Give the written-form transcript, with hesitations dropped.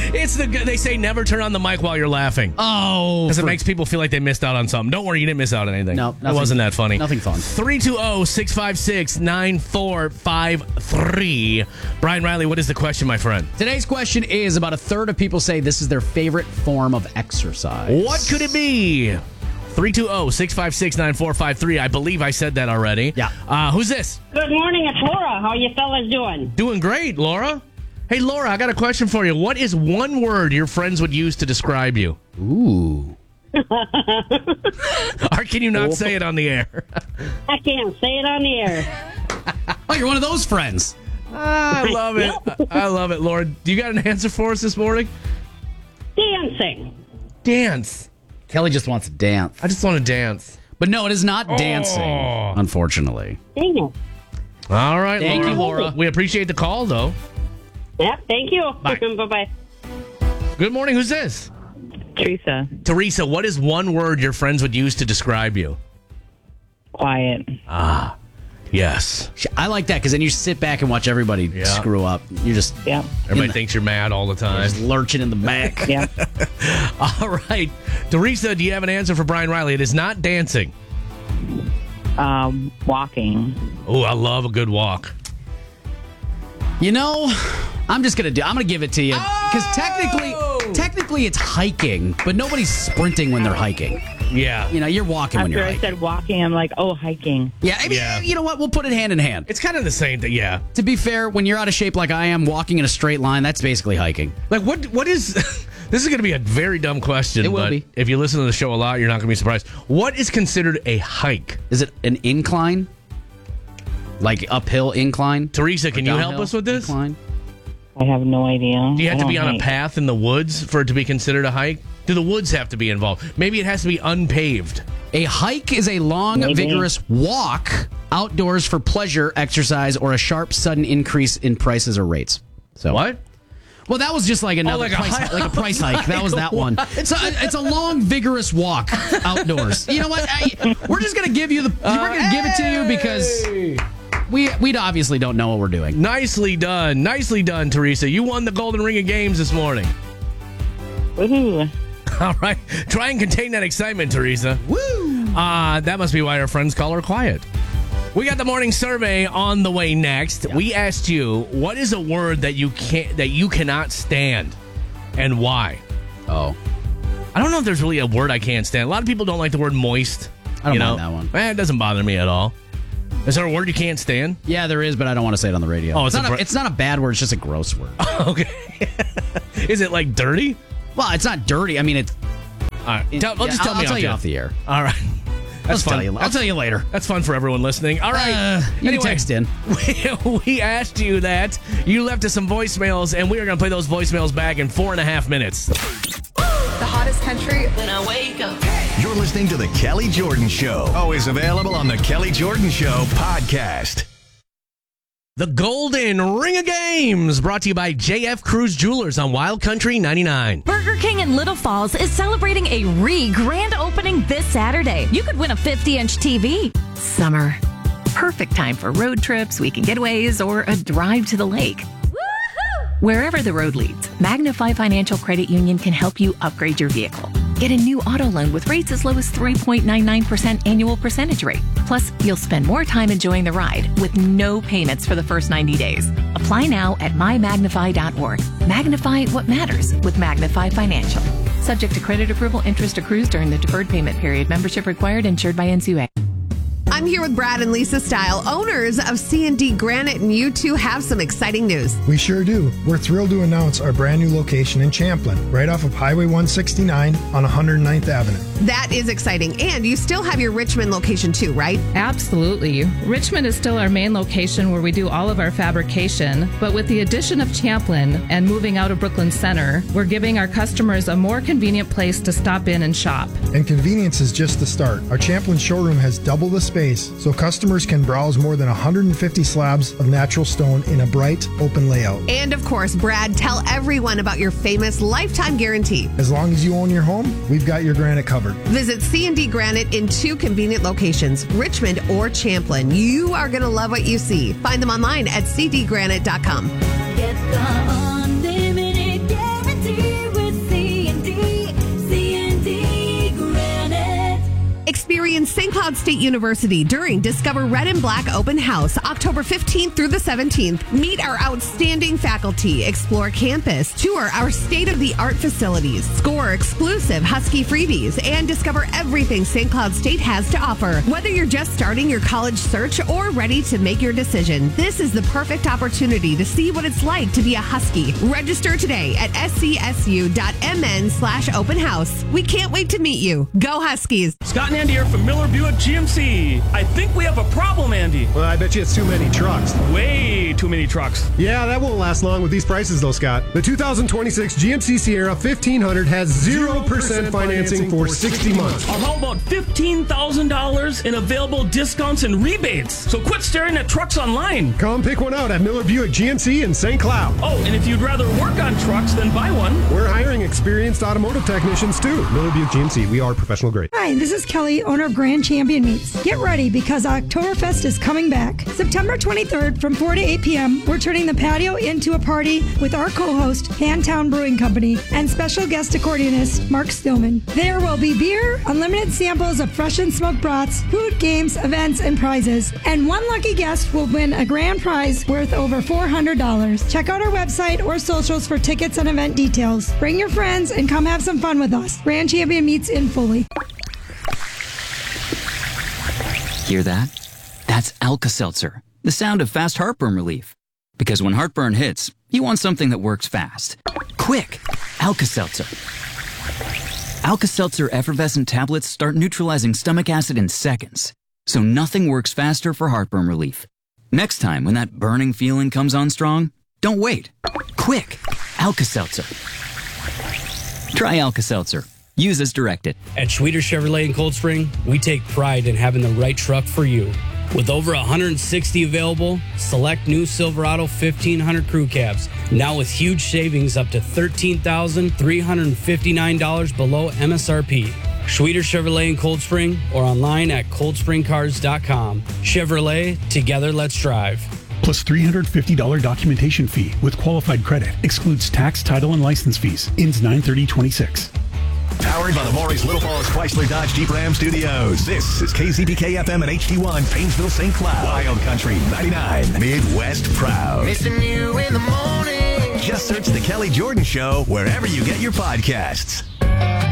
They say never turn on the mic while you're laughing. Oh. Because it makes people feel like they missed out on something. Don't worry, you didn't miss out on anything. No, it wasn't that funny. Nothing fun. 320-656-9453. Brian Riley, what is the question, my friend? Today's question is about a third of people say this is their favorite form of exercise. What could it be? 320-656-9453. I believe I said that already. Yeah. Who's this? Good morning, it's Laura. How you fellas doing? Doing great, Laura. Hey, Laura, I got a question for you. What is one word your friends would use to describe you? Ooh. Or can you not say it on the air? I can't say it on the air. Oh, you're one of those friends. I love it. I love it, Laura. Do you got an answer for us this morning? Dancing. Dance. Kelly just wants to dance. I just want to dance. But no, it is not dancing, unfortunately. Dang it. All right, Thank Laura. you, Laura. We appreciate the call, though. Yep, thank you. Bye. Bye-bye. Good morning. Who's this? Teresa. Teresa, what is one word your friends would use to describe you? Quiet. Yes. I like that because then you sit back and watch everybody screw up. You're just Yeah. Everybody thinks you're mad all the time. just lurching in the back. Yeah. All right. Teresa, do you have an answer for Brian Riley? It is not dancing. Walking. Oh, I love a good walk. You know, I'm gonna give it to you because technically it's hiking, but nobody's sprinting when they're hiking. Yeah. You know, you're walking when After you're I hiking. said walking, I'm like, oh, hiking. Yeah, I mean, Yeah. you know what? We'll put it hand in hand. It's kind of the same thing. Yeah. To be fair, when you're out of shape like I am, walking in a straight line, that's basically hiking. Like, what is... This is going to be a very dumb question. It will but be. If you listen to the show a lot, you're not going to be surprised. What is considered a hike? Is it an incline? Like uphill incline? Teresa, can you help Downhill us with this? incline? I have no idea. Do you have I to be don't on a hike. path in the woods for it to be considered a hike? Do the woods have to be involved? Maybe it has to be unpaved. A hike is a long, Maybe. vigorous walk outdoors for pleasure, exercise, or a sharp, sudden increase in prices or rates. So What? Well, that was just like another like a price, hike. like a price hike. That was that one. So it's a long, vigorous walk outdoors. You know what? We're just gonna give you we're gonna give it to you because we obviously don't know what we're doing. Nicely done. Nicely done, Teresa. You won the Golden Ring of Games this morning. Woohoo. All right. Try and contain that excitement, Teresa. Woo! That must be why our friends call her quiet. We got the morning survey on the way next. Yeah. We asked you, what is a word that you cannot stand and why? Oh, I don't know if there's really a word I can't stand. A lot of people don't like the word moist. I don't mind that one. It doesn't bother me at all. Is there a word you can't stand? yeah, there is, but I don't want to say it on the radio. Oh, it's not a bad word. It's just a gross word. Okay. Is it like dirty? Well, it's not dirty. I mean, it's. All right. Tell me I'll tell you off off the air. All right. That's fun. I'll tell you later. That's fun for everyone listening. All right. You can text in. We asked you that. You left us some voicemails, and we are going to play those voicemails back in 4.5 minutes. The hottest country. When I wake up. You're listening to The Kelly Jordan Show. Always available on The Kelly Jordan Show podcast. The Golden Ring of Games, brought to you by JF Cruise Jewelers on Wild Country 99. Burger King in Little Falls is celebrating a grand opening this Saturday. You could win a 50-inch TV. Summer. Perfect time for road trips, weekend getaways, or a drive to the lake. Wherever the road leads, Magnify Financial Credit Union can help you upgrade your vehicle. Get a new auto loan with rates as low as 3.99% annual percentage rate. Plus, you'll spend more time enjoying the ride with no payments for the first 90 days. Apply now at mymagnify.org. Magnify what matters with Magnify Financial. Subject to credit approval, interest accrues during the deferred payment period. Membership required, insured by NCUA. I'm here with Brad and Lisa Style, owners of C&D Granite, and you two have some exciting news. We sure do. We're thrilled to announce our brand new location in Champlin, right off of Highway 169 on 109th Avenue. That is exciting. And you still have your Richmond location too, right? Absolutely. Richmond is still our main location where we do all of our fabrication, but with the addition of Champlin and moving out of Brooklyn Center, we're giving our customers a more convenient place to stop in and shop. And convenience is just the start. Our Champlin showroom has double the space, so customers can browse more than 150 slabs of natural stone in a bright, open layout. And of course, Brad, tell everyone about your famous lifetime guarantee. As long as you own your home, we've got your granite covered. Visit C&D Granite in 2 convenient locations, Richmond or Champlin. You are going to love what you see. Find them online at cdgranite.com. Get the unlimited guarantee. Cloud State University during Discover Red and Black Open House, October 15th through the 17th. Meet our outstanding faculty, explore campus, tour our state-of-the-art facilities, score exclusive Husky freebies, and discover everything St. Cloud State has to offer. Whether you're just starting your college search or ready to make your decision, this is the perfect opportunity to see what it's like to be a Husky. Register today at scsu.mn/open house. We can't wait to meet you. Go Huskies. Scott and Andy here from Miller Buick GMC. I think we have a problem, Andy. Well, I bet you it's too many trucks. Way too many trucks. Yeah, that won't last long with these prices though, Scott. The 2026 GMC Sierra 1500 has 0% financing for 60 months. Or how about $15,000 in available discounts and rebates? So quit staring at trucks online. Come pick one out at Miller Buick GMC in St. Cloud. Oh, and if you'd rather work on trucks than buy one, we're hiring experienced automotive technicians too. Miller Buick GMC, we are professional grade. Hi, this is Kelly, owner of Grand Champion Meats. Get ready because Oktoberfest is coming back. September 23rd from 4 to 8 p.m., we're turning the patio into a party with our co-host, Handtown Brewing Company, and special guest accordionist, Mark Stillman. There will be beer, unlimited samples of fresh and smoked brats, food, games, events, and prizes. And one lucky guest will win a grand prize worth over $400. Check out our website or socials for tickets and event details. Bring your friends and come have some fun with us. Grand Champion Meats in Foley. Hear that? That's Alka-Seltzer, the sound of fast heartburn relief. Because when heartburn hits, you want something that works fast. Quick! Alka-Seltzer. Alka-Seltzer effervescent tablets start neutralizing stomach acid in seconds. So nothing works faster for heartburn relief. Next time when that burning feeling comes on strong, don't wait. Quick! Alka-Seltzer. Try Alka-Seltzer. Use as directed. At Schweter Chevrolet in Cold Spring, we take pride in having the right truck for you. With over 160 available, select new Silverado 1500 crew cabs. Now with huge savings up to $13,359 below MSRP. Schweter Chevrolet in Cold Spring or online at coldspringcars.com. Chevrolet, together let's drive. Plus $350 documentation fee with qualified credit. Excludes tax, title, and license fees. Ends 9/30/26. Powered by the Maurice Little Falls Chrysler Dodge Jeep Ram Studios. This is KZPK FM and HD1, Painesville, St. Cloud. Wild Country 99, Midwest proud. Missing you in the morning. Just search The Kelly Jordan Show wherever you get your podcasts.